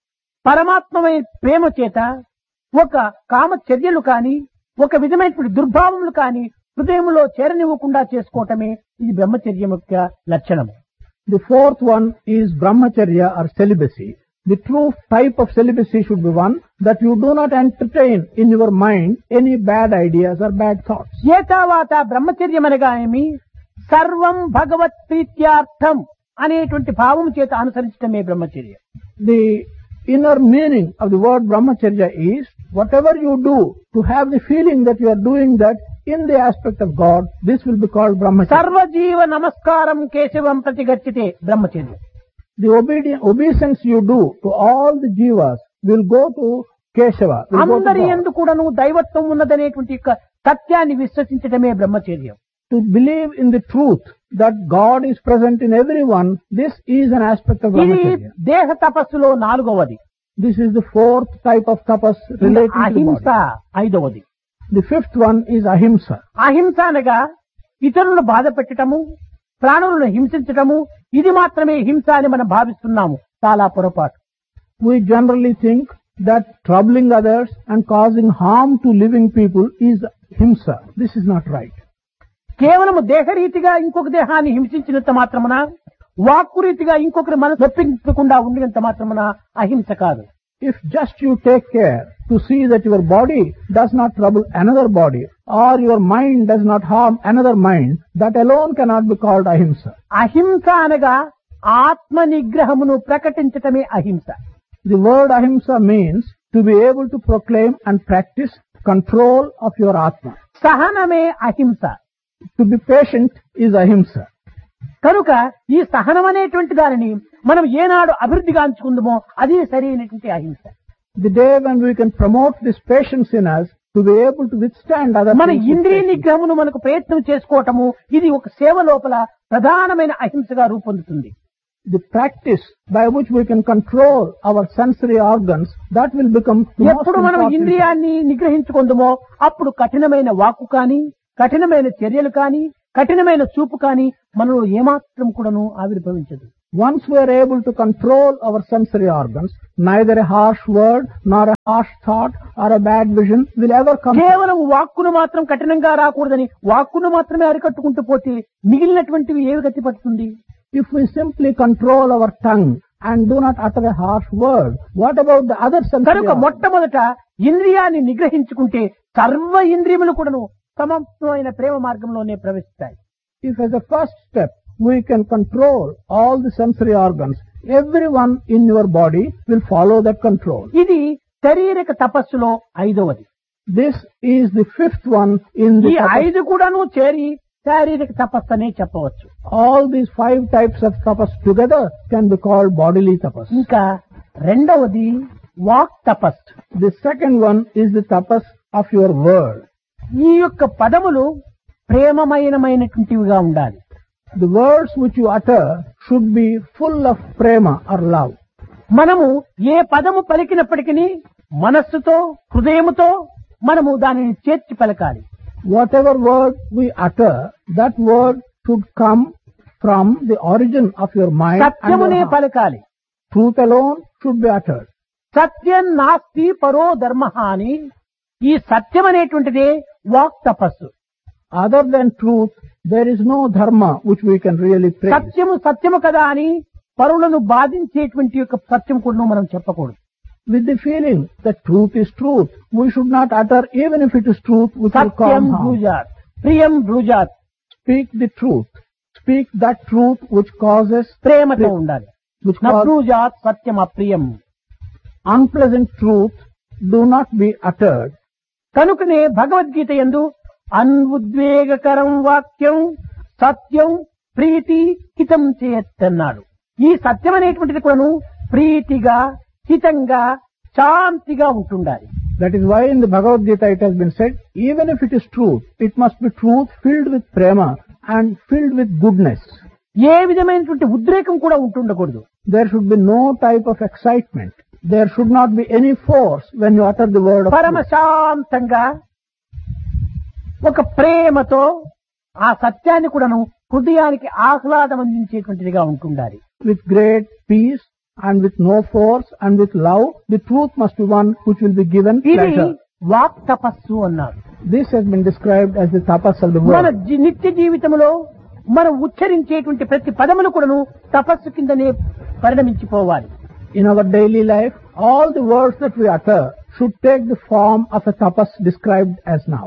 Speaker 1: పరమాత్మమైన ప్రేమ చేత ఒక కామచర్యలు కాని, ఒక విధమైనటువంటి దుర్భావములు కాని హృదయంలో చేరనివ్వకుండా చేసుకోవటమే ఇది బ్రహ్మచర్యం యొక్క లక్షణము.
Speaker 2: The fourth one is brahmacharya or celibacy. The true type of celibacy should be one that you do not entertain in your mind any bad ideas or bad thoughts.
Speaker 1: ఏతావాత బ్రహ్మచర్యం అనగా ఏమి? సర్వం భగవత్ ప్రీత్యార్థం అనేటువంటి భావం చేత అనుసరించడమే బ్రహ్మచర్యం.
Speaker 2: The inner meaning of the word brahmacharya is whatever you do to have the feeling that you are doing that in the aspect of God, this will be called brahmacharya.
Speaker 1: సర్వజీవ నమస్కారం కేశవం ప్రతిగచ్చితే బ్రహ్మచర్యం.
Speaker 2: The obeisance you do to all the jivas will go to Keshava. Will go to
Speaker 1: అందరి
Speaker 2: God.
Speaker 1: యందు కూడాను దైవత్వం ఉన్నదనేటువంటి యొక్క సత్యాన్ని విశ్వసించడమే బ్రహ్మచర్యం.
Speaker 2: To believe in the truth that God is present in everyone, this is an aspect of
Speaker 1: ఇది
Speaker 2: brahmacharya.
Speaker 1: దేహ తపస్సులో నాలుగవది.
Speaker 2: This is the fourth type of tapas relating to the
Speaker 1: అహింస
Speaker 2: body.
Speaker 1: ఐదవది.
Speaker 2: The fifth one is ahimsa.
Speaker 1: అహింస అనగా ఇతరులను బాధ పెట్టడము, ప్రాణులను హింసించటము, ఇది మాత్రమే హింస అని మనం భావిస్తున్నాము. చాలా పొరపాటు.
Speaker 2: We generally think that troubling others and causing harm to living people is himsa. This is not right.
Speaker 1: కేవలము దేహరీతిగా ఇంకొక దేహాన్ని హింసించినంత మాత్రమున, వాక్కు రీతిగా ఇంకొకరి మనసు నొప్పించకుండా ఉండినంత మాత్రమున అహింస కాదు.
Speaker 2: If just you take care to see that your body does not trouble another body or your mind does not harm another mind, that alone cannot be called ahimsa.
Speaker 1: అహింస అనగా ఆత్మ నిగ్రహమును ప్రకటించటమే అహింస.
Speaker 2: The word ahimsa means to be able to proclaim and practice control of your atma.
Speaker 1: సహనమే అహింస.
Speaker 2: To be patient is ahimsa.
Speaker 1: కనుక ఈ సహనం అనేటువంటి దానిని మనం ఏనాడు అభివృద్ధిగాంచుకుందామో అది సరైనటువంటి అహింస.
Speaker 2: The day when we can promote this patience in us to be able to withstand other
Speaker 1: మన
Speaker 2: things with
Speaker 1: ఇంద్రియ
Speaker 2: patience.
Speaker 1: నిగ్రహమును మనకు ప్రయత్నం చేసుకోవటము ఇది ఒక సేవ లోపల ప్రధానమైన అహింసగా రూపొందుతుంది.
Speaker 2: The practice by which we can control our sensory organs, that will become the most
Speaker 1: ఎప్పుడు మనం
Speaker 2: important.
Speaker 1: ఇంద్రియాన్ని నిగ్రహించుకుందామో అప్పుడు కఠినమైన వాక్కు కానీ, కఠినమైన చర్యలు కానీ, కఠినమైన చూపు కానీ మనలో ఏమాత్రం కూడాను ఆవిర్భవించదు.
Speaker 2: Once we are able to control our sensory organs, neither a harsh word nor a harsh thought or a bad vision will ever come.
Speaker 1: కేవలం వాక్కును మాత్రం కఠినంగా రాకూడదని వాక్కును మాత్రమే అరికట్టుకుంటూ పోతే మిగిలినటువంటివి ఏవి గతి పడుతుంది?
Speaker 2: If we simply control our tongue and do not utter a harsh word, what about the other sensory
Speaker 1: కనుక
Speaker 2: organs?
Speaker 1: మొట్టమొదట ఇంద్రియాన్ని నిగ్రహించుకుంటే సర్వ ఇంద్రియములు కూడాను సమమైన ప్రేమ మార్గంలోనే ప్రవేశిస్తాయి.
Speaker 2: If as a first step we can control all the sensory organs, everyone in your body will follow that control.
Speaker 1: ఇది శారీరక తపస్సులో ఐదవది.
Speaker 2: This is the fifth one in
Speaker 1: ఈ
Speaker 2: the tapas.
Speaker 1: ఐదు కూడాను చేరి శారీరక తపస్సు అనే చెప్పవచ్చు.
Speaker 2: All these 5 types of tapas together can be called bodily tapas.
Speaker 1: ఇంకా రెండవది వాక్ తపస్సు.
Speaker 2: The second one is the tapas of your word.
Speaker 1: ఈ యొక్క పదములు ప్రేమమయమైనటువంటివిగా ఉండాలి.
Speaker 2: The words which you utter should be full of prema or love.
Speaker 1: మనము ఏ పదము పలికినప్పటికీ మనస్సుతో, హృదయముతో మనము దానిని చేర్చి పలకాలి.
Speaker 2: Whatever word we utter, that word should come from the origin of your mind and
Speaker 1: సత్యమునే
Speaker 2: your heart.
Speaker 1: పలకాలి.
Speaker 2: Truth alone should be uttered.
Speaker 1: సత్యం నాస్తి పరో ధర్మ అని, ఈ సత్యం అనేటువంటిదే వాక్ తపస్సు.
Speaker 2: Other than truth, there is no dharma which we can really praise.
Speaker 1: సత్యము సత్యము కదా అని పరులను బాధించేటువంటి యొక్క సత్యం కూడా మనం చెప్పకూడదు.
Speaker 2: with the feeling that truth is truth. We should not utter even if it is truth which will cause
Speaker 1: Satyam
Speaker 2: harm.
Speaker 1: బ్రూజాత్ ప్రియం బ్రూజాత్.
Speaker 2: Speak the truth. Speak that truth which causes
Speaker 1: ప్రేమతో ఉండాలి.
Speaker 2: which
Speaker 1: న
Speaker 2: causes
Speaker 1: బ్రూజాత్ Satyam అప్రియం.
Speaker 2: unpleasant truth do not be uttered.
Speaker 1: కనుకనే భగవద్గీత యందు అన్ఉద్వేగకరం వాక్యం సత్యం ప్రీతి హితం చేయత్తన్నాడు. ఈ సత్యం అనేటువంటిది కూడాను ప్రీతిగా హితంగా శాంతిగా ఉంటుండాలి.
Speaker 2: That is why in the Bhagavad Gita it has been said, even if it is truth, it must be truth filled with prema and filled with goodness.
Speaker 1: ఏ విధమైనటువంటి ఉద్రేకం కూడా ఉంటుండకూడదు.
Speaker 2: There should be no type of excitement. There should not be any force when you utter the word of
Speaker 1: పరమ
Speaker 2: truth.
Speaker 1: శాంతంగా ఒక ప్రేమతో ఆ సత్యాన్ని కూడాను హృదయానికి ఆహ్లాదం అందించేటువంటిదిగా ఉంటుండాలి.
Speaker 2: With great peace and with no force and with love, the truth must be one which will be given
Speaker 1: ఇది
Speaker 2: pleasure.
Speaker 1: వాక్ తపస్సు అన్నారు.
Speaker 2: This has been described as the tapas of the
Speaker 1: మన
Speaker 2: word.
Speaker 1: నిత్య జీవితంలో మనం ఉచ్చరించేటువంటి ప్రతి పదములు కూడాను తపస్సు కిందనే పరిణమించిపోవాలి.
Speaker 2: In our daily life, all the words that we utter should take the form of a tapas described as now.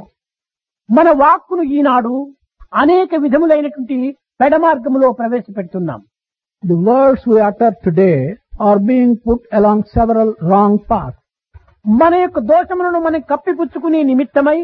Speaker 1: మన వాక్కును ఈనాడు అనేక విధములైనటువంటి పెడమార్గములో ప్రవేశపెడుతున్నాం.
Speaker 2: The words we utter today are being put along several wrong paths.
Speaker 1: మన యొక్క దోషములను మనం కప్పిపుచ్చుకునే నిమిత్తమై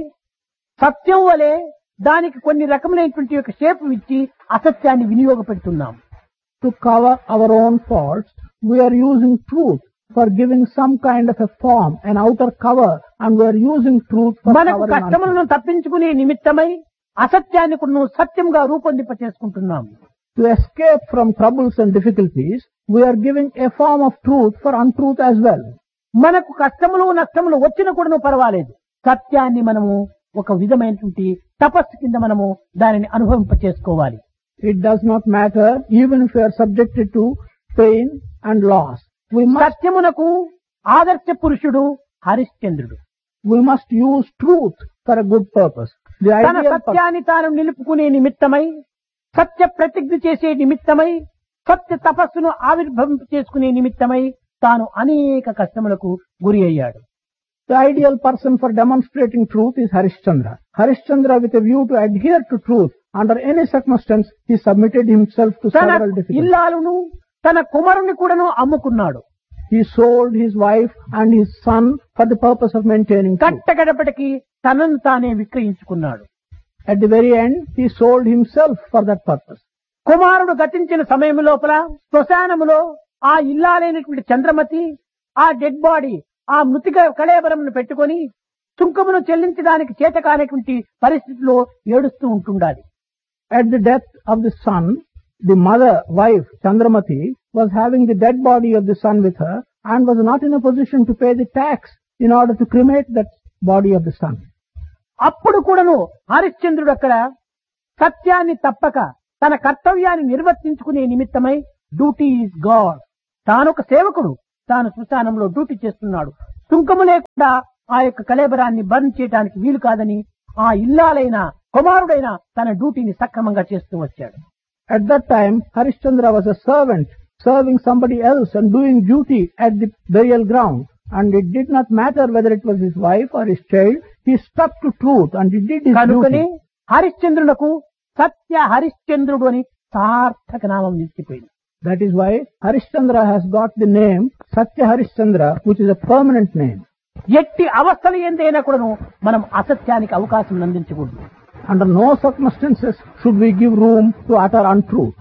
Speaker 1: సత్యం వలె దానికి కొన్ని రకములైనటువంటి యొక్క షేపు ఇచ్చి అసత్యాన్ని వినియోగపెడుతున్నాం.
Speaker 2: To cover our own faults, we are using truth for giving some kind of a form, an outer cover, and we are using truth for
Speaker 1: మనకు
Speaker 2: covering our
Speaker 1: కష్టములను తప్పించుకునే నిమిత్తమై అసత్యాన్ని కూడా సత్యంగా రూపొందింప చేసుకుంటున్నాం.
Speaker 2: To escape from troubles and difficulties, we are giving a form of truth for untruth as well.
Speaker 1: మనకు కష్టములు నష్టములు వచ్చినా కూడాను పర్వాలేదు, సత్యాన్ని మనము ఒక విధమైనటువంటి తపస్సు కింద మనము దానిని అనుభవింప చేసుకోవాలి.
Speaker 2: It does not matter even if we are subjected to pain and loss.
Speaker 1: సత్యమునకు ఆదర్శ పురుషుడు హరిశ్చంద్రుడు.
Speaker 2: We must use truth for a good purpose. The
Speaker 1: తన
Speaker 2: ideal purpose.
Speaker 1: సత్యాన్ని తాను నిలుపుకునే నిమిత్తమై, సత్య ప్రతిజ్ఞ చేసే నిమిత్తమై, సత్య తపస్సును ఆవిర్భవింప చేసుకునే నిమిత్తమై తాను అనేక కష్టములకు గురి అయ్యాడు.
Speaker 2: The ideal person for demonstrating truth is Harishchandra. Harishchandra, with a view to adhere to truth under any circumstance, he submitted himself to
Speaker 1: తన
Speaker 2: several difficulties.
Speaker 1: ఇల్లాలును తన కుమారుని కూడాను అమ్ముకున్నాడు.
Speaker 2: He sold his wife and his son for the purpose of maintaining truth.
Speaker 1: కట్టగడపటికి తనను తానే విక్రయించుకున్నాడు.
Speaker 2: At the very end, he sold himself for that purpose.
Speaker 1: కుమారుడు గతించిన సమయం లోపల శ్మశానములో ఆ ఇల్లాలైనటువంటి చంద్రమతి ఆ డెడ్ బాడీ ఆ మృతిక కళేబరమును పెట్టుకొని సుంకమును చెల్లించడానికి చేత కానటువంటి పరిస్థితిలో ఏడుస్తూ ఉంటుండాలి.
Speaker 2: At the death of the son, the mother, wife, Chandramati, was having the dead body of the son with her and was not in a position to pay the tax in order to cremate that body of the son.
Speaker 1: అప్పుడు కూడాను హరిశ్చంద్రుడు అక్కడ సత్యాన్ని తప్పక తన కర్తవ్యాన్ని నిర్వర్తించుకునే నిమిత్తమై duty is God, తానొక సేవకుడు, తాను శ్మశానంలో డ్యూటీ చేస్తున్నాడు, సుంకము లేకుండా ఆ యొక్క కళేబరాన్ని బర్న్ చేయడానికి వీలు కాదని ఆ ఇల్లాలైన కుమారుడైన తన డ్యూటీని సక్రమంగా చేస్తూ వచ్చాడు.
Speaker 2: At that time, Harishchandra was a servant serving somebody else and doing duty at the burial ground. And it did not matter whether it was his wife or his child. He stuck to truth and he did his
Speaker 1: కనుకనే
Speaker 2: duty.
Speaker 1: హరిశ్చంద్రునకు సత్య హరిశ్చంద్రుడు అని సార్థక నామం నిలిచిపోయింది.
Speaker 2: That is why Harishchandra has got the name Satya Harishchandra, which is a permanent name.
Speaker 1: ఎట్టి అవస్థలు ఏందైనా కూడాను మనం అసత్యానికి అవకాశం అందించకూడదు.
Speaker 2: Under no circumstances should we give room to utter untruth.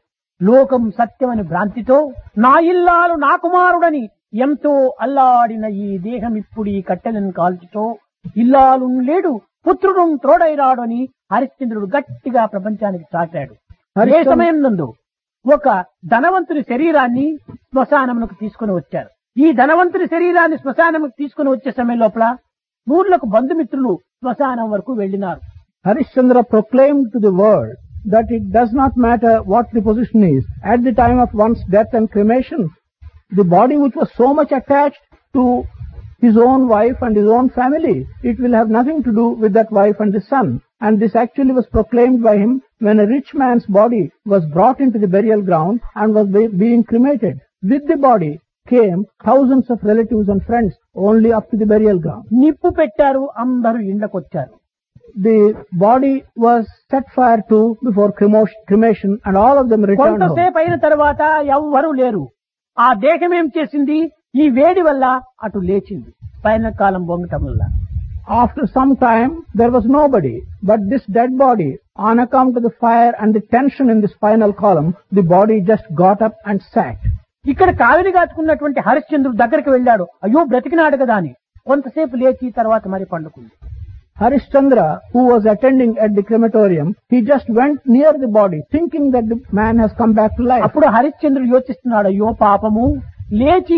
Speaker 1: లోకం సత్యమని భ్రాంతితో నా ఇల్లాలు నా కుమారుడని ఎంతో అల్లాడిన ఈ దేహం ఇప్పుడు ఈ కట్టెలను కాల్చుతో ఇల్లాలు లేడు పుత్రుడు తోడైరాడు అని హరిశ్చంద్రుడు గట్టిగా ప్రపంచానికి చాటాడు. ఏ సమయం నందు ఒక ధనవంతుని శరీరాన్ని శ్మశానమునకు తీసుకుని వచ్చారు. ఈ ధనవంతుని శరీరాన్ని శ్మశానముకు తీసుకుని వచ్చే సమయం లోపల నూర్లకు బంధుమిత్రులు శ్మశానం వరకు వెళ్లినారు.
Speaker 2: Harishchandra proclaimed to the world that it does not matter what the position is. At the time of one's death and cremation, the body which was so much attached to his own wife and his own family, it will have nothing to do with that wife and the son. And this actually was proclaimed by him when a rich man's body was brought into the burial ground and was being cremated. With the body, came thousands of relatives and friends only up to the burial ground.
Speaker 1: నిప్పు పెట్టారు, అందరూ ఇండ్లకొచ్చారు.
Speaker 2: The body was set fire to before cremation and all of them returned home.
Speaker 1: కొంతసేపు అయిన తర్వాత ఎవ్వరూ లేరు. ఆ దేహం ఏం చేసింది? ఈ వేడి వల్ల అటు లేచింది, పైన కాలం బొంగటం వల్ల.
Speaker 2: After some time, there was nobody, but this dead body, on account of the fire and the tension in the spinal column, the body just got up and sat.
Speaker 1: ఇక్కడ కావిరి కాచుకున్నటువంటి హరిశ్చంద్రుడు దగ్గరికి వెళ్ళాడు. అయ్యో బ్రతికినాడు కదా అని కొంతసేపు లేచి తర్వాత మరి పండుకుంది.
Speaker 2: Harishchandra, who was attending at the crematorium, he just went near the body, thinking that the man has come back to life.
Speaker 1: అప్పుడు హరిశ్చంద్రుడు యోచిస్తున్నాడు, అయ్యో పాపము, లేచి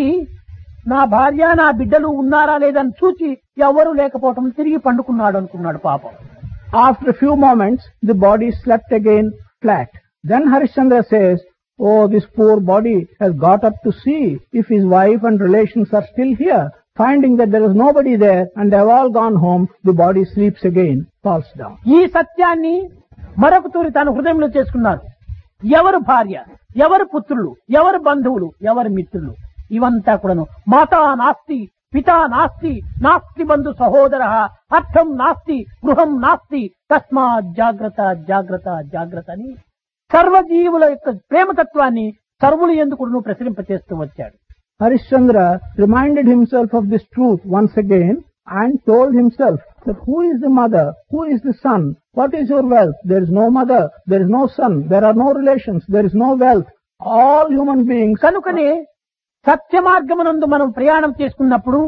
Speaker 1: నా భార్య నా బిడ్డలు ఉన్నారా లేదని చూచి ఎవరు లేకపోవటం తిరిగి పండుకున్నాడు అనుకున్నాడు పాపం.
Speaker 2: After a few moments, the body slept again flat. Then Harishchandra says, oh, this poor body has got up to see if his wife and relations are still here. Finding that there is nobody there and they have all gone home, the body sleeps again, falls down.
Speaker 1: ఈ సత్యాన్ని మరొక తూరి తన హృదయంలో చేసుకున్నారు. ఎవరు భార్య, ఎవరు పుత్రులు, ఎవరు బంధువులు, ఎవరు మిత్రులు, ఇవంతా కూడాను మాతా నాస్తి, పితా నాస్తి, నాస్తి బంధు సహోదర, అర్థం నాస్తి, గృహం నాస్తి, తస్మాత్ జాగ్రత్త జాగ్రత్త జాగ్రత్త అని సర్వజీవుల యొక్క ప్రేమతత్వాన్ని సర్వులు ఎందుకు ప్రసరింపచేస్తూ వచ్చాడు.
Speaker 2: Harishchandra reminded himself of this truth once again and told himself that who is the mother, who is the son, what is your wealth? There is no mother, there is no son, there are no relations, there is no wealth. All human beings.
Speaker 1: కనుకనే సత్య మార్గమునందు మనం ప్రయాణం చేసుకున్నప్పుడు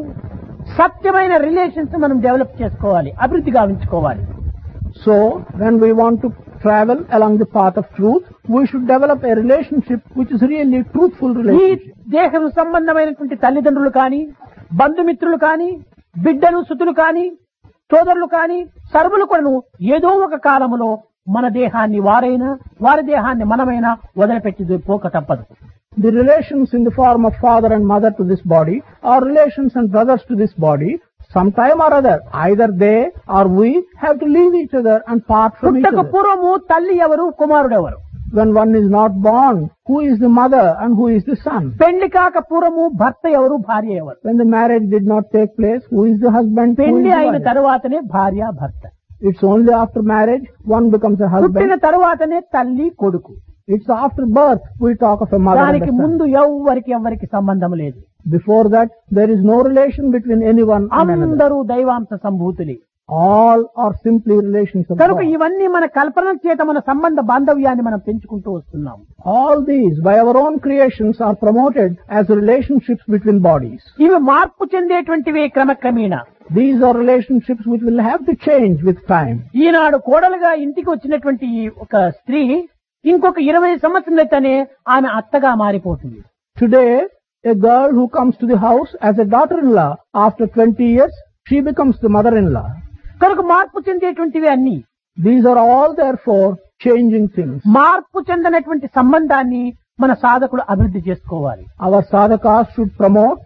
Speaker 1: సత్యమైన relations మనం develop చేసుకోవాలి, అభివృద్ధి గావించుకోవాలి.
Speaker 2: So, when we want to travel along the path of truth, we should develop a relationship which is really truthful
Speaker 1: ఈ
Speaker 2: relationship.
Speaker 1: దేహం సంబంధమైనటువంటి తల్లిదండ్రులు కానీ, బంధుమిత్రులు కానీ, బిడ్డలు సుతులు కానీ, సోదరులు కానీ, సర్వులు కూడాను ఏదో ఒక కాలములో మన దేహాన్ని వారైనా, వారి దేహాన్ని మనమైనా వదిలిపెట్టి పోక తప్పదు.
Speaker 2: The relations in the form of father and mother to this body, or relations and brothers to this body, sometime or other, either they or we have to leave each other and part from each
Speaker 1: పుట్టక
Speaker 2: other.
Speaker 1: పూర్వము తల్లి ఎవరు, కుమారుడు ఎవరు?
Speaker 2: When one is not born, who is the mother and who is the son?
Speaker 1: పెళ్లి కాక పూర్వము భర్త ఎవరు, భార్య ఎవరు?
Speaker 2: When the marriage did not take place, who is the husband, who is
Speaker 1: పెళ్లి
Speaker 2: the
Speaker 1: అయిన
Speaker 2: wife?
Speaker 1: తరువాతనే భార్య భర్త.
Speaker 2: It's only after marriage one becomes a
Speaker 1: పుట్టిన
Speaker 2: husband.
Speaker 1: తరువాతనే తల్లి కొడుకు.
Speaker 2: It's after birth we talk of a mother and
Speaker 1: దానికి
Speaker 2: a son.
Speaker 1: ముందు ఎవరికి సంబంధం లేదు.
Speaker 2: Before that, there is no relation between anyone and another.
Speaker 1: అందరూ దైవాంశ సంభూతులే.
Speaker 2: All are simply relations of
Speaker 1: కనుక
Speaker 2: God.
Speaker 1: ఇవన్నీ మన కల్పన చేత మన సంబంధ బాంధవ్యాన్ని మనం పెంచుకుంటూ వస్తున్నాం.
Speaker 2: All these, by our own creations, are promoted as relationships between bodies.
Speaker 1: ఇవి మార్పు చెందేటువంటివి క్రమక్రమేణా.
Speaker 2: These are relationships which will have to change with time.
Speaker 1: ఈనాడు కోడలుగా ఇంటికి వచ్చినటువంటి ఒక స్త్రీ ఇంకొక 20 సంవత్సరాలైతేనే ఆమె అత్తగా మారిపోతుంది.
Speaker 2: Today, a girl who comes to the house as a daughter-in-law, after 20 years, she becomes the mother-in-law.
Speaker 1: కనుక మార్పు చెందేటువంటివి అన్ని.
Speaker 2: These are all therefore changing things.
Speaker 1: మార్పు చెందినటువంటి సంబంధాన్ని మన సాధకుడు అభివృద్ధి చేసుకోవాలి.
Speaker 2: Our sadhakas should promote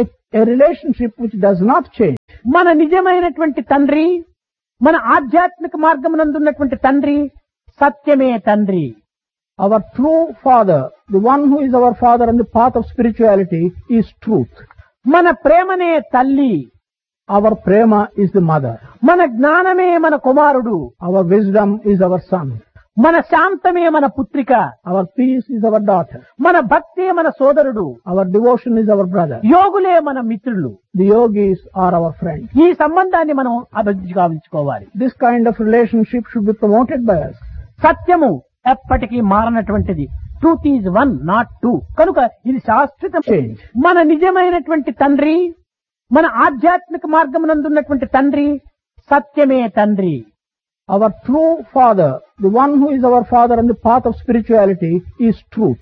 Speaker 2: a relationship which does not change.
Speaker 1: మన నిజమైనటువంటి తండ్రి, మన ఆధ్యాత్మిక మార్గమునందున్నటువంటి తండ్రి సత్యమే తండ్రి.
Speaker 2: Our true father, the one who is our father on the path of spirituality, is truth.
Speaker 1: మన ప్రేమనే తల్లి.
Speaker 2: Our prema is the mother.
Speaker 1: మన జ్ఞానమే మన కుమారుడు.
Speaker 2: Our wisdom is our son.
Speaker 1: మన శాంతమే మన పుత్రిక.
Speaker 2: Our peace is our daughter.
Speaker 1: మన భక్తే మన సోదరుడు.
Speaker 2: Our devotion is our brother.
Speaker 1: యోగులే మన మిత్రులు.
Speaker 2: The yogis are our friends.
Speaker 1: ఈ సంబంధాన్ని మనం అభివృద్ధి గావించుకోవాలి.
Speaker 2: This kind of relationship should be promoted by us.
Speaker 1: సత్యము ఎప్పటికీ మారనటువంటిది. Truth is one, not two. కనుక ఇది శాశ్వత.
Speaker 2: Change.
Speaker 1: మన నిజమైనటువంటి తండ్రి, మన ఆధ్యాత్మిక మార్గమునందున్నటువంటి తండ్రి సత్యమే తండ్రి.
Speaker 2: Our true father, the one who is our father on the path of spirituality, is truth.